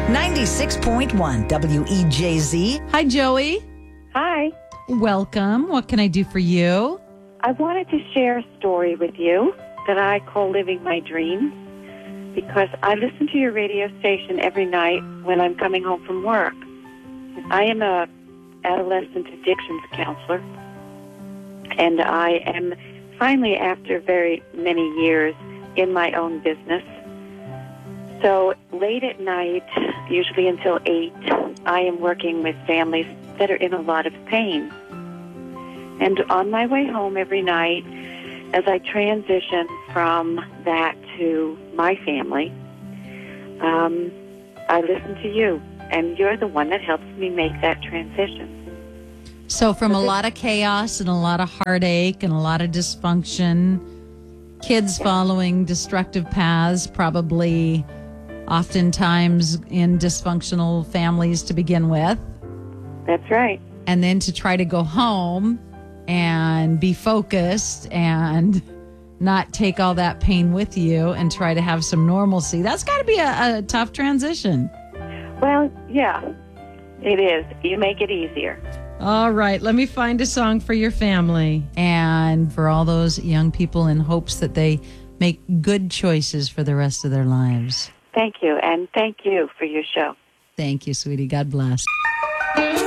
96.1 WEJZ. Hi, Joey. Hi. Welcome. What can I do for you? I wanted to share a story with you that I call Living My Dreams, because I listen to your radio station every night when I'm coming home from work. I am a adolescent addictions counselor, and I am finally, after very many years, in my own business. So late at night, usually until 8, I am working with families that are in a lot of pain. And on my way home every night, as I transition from that to my family, I listen to you, and you're the one that helps me make that transition. So from a lot of chaos and a lot of heartache and a lot of dysfunction, kids following destructive paths, probably oftentimes in dysfunctional families to begin with. That's right. And then to try to go home and be focused and not take all that pain with you and try to have some normalcy. That's got to be a tough transition. Well, yeah, it is. You make it easier. All right, let me find a song for your family. And for all those young people in hopes that they make good choices for the rest of their lives. Thank you, and thank you for your show. Thank you, sweetie. God bless.